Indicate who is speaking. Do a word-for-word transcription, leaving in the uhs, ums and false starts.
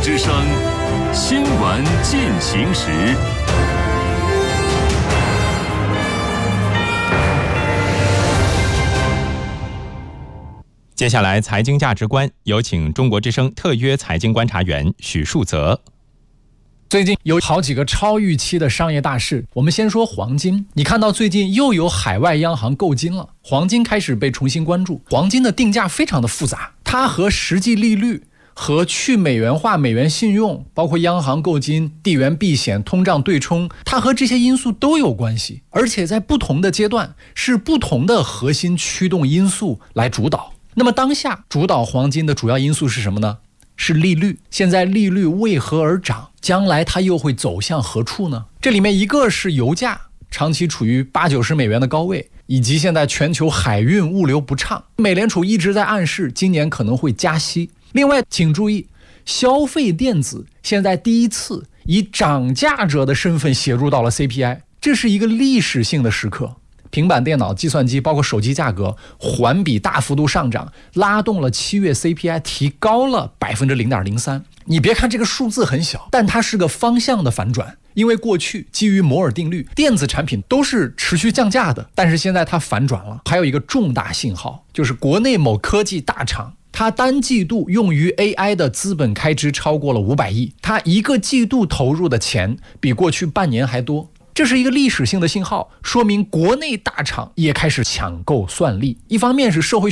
Speaker 1: 之声新闻进行时。
Speaker 2: 接下来财经价值观，有请中国之声特约财经观察员许树泽。
Speaker 3: 最近有好几个超预期的商业大事，我们先说黄金。你看到最近又有海外央行购金了，黄金开始被重新关注。黄金的定价非常的复杂，它和实际利率、和去美元化美元信用，包括央行购金、地缘避险、通胀对冲，它和这些因素都有关系，而且在不同的阶段是不同的核心驱动因素来主导。那么当下主导黄金的主要因素是什么呢？是利率。现在利率为何而涨？将来它又会走向何处呢？这里面一个是油价长期处于八九十美元的高位，以及现在全球海运物流不畅，美联储一直在暗示今年可能会加息。另外请注意，消费电子现在第一次以涨价者的身份写入到了 C P I， 这是一个历史性的时刻。平板电脑、计算机包括手机价格环比大幅度上涨，拉动了七月 C P I 提高了 百分之零点零三。 你别看这个数字很小，但它是个方向的反转。因为过去基于摩尔定律，电子产品都是持续降价的，但是现在它反转了。还有一个重大信号，就是国内某科技大厂，它单季度用于 A I 的资本开支超过了五百亿，它一个季度投入的钱比过去半年还多。这是一个历史性的信号，说明国内大厂也开始抢购算力。一方面是社会